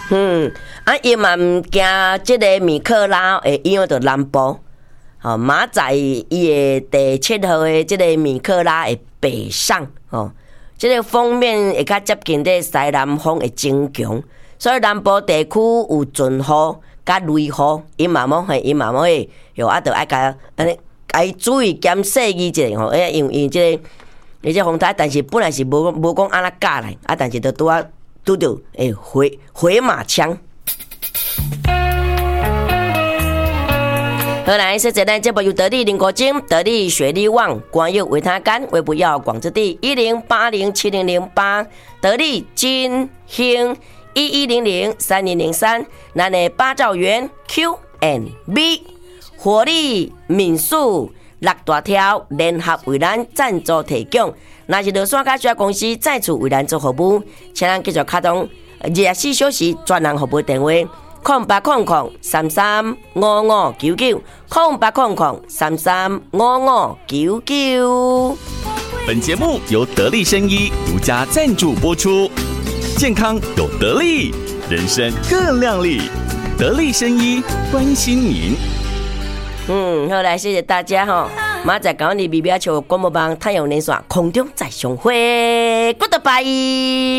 伊嘛毋惊即个米克拉会影响到南部。明仔伊的第7号的即个米克拉会北上，即个锋面会较接近这西南风会增强，所以南部地区有阵雨甲雷雨，伊嘛冇会，就着爱甲安尼，该注意减细意一下因为即个风台，但是本来是无讲安那教来，但是就拄着回马枪。好来，说咱节目由得力林国金、得力雪力旺、光佑维他干、微不药广之地10807008、得力金兴11003003，咱的八兆元 Q&B 活力民宿6大条联合为咱赞助提供。若是落山甲小公司再次为咱做服务，请咱继续卡通24小时专人服务电话。0800335599，0800335599。 本节目由得力生医独家赞助播出，健康有得力，人生更亮丽。得力生医关心您。 好来，谢谢大家哈。马仔讲你比较求广播帮太阳连线空中再相会 ，Goodbye。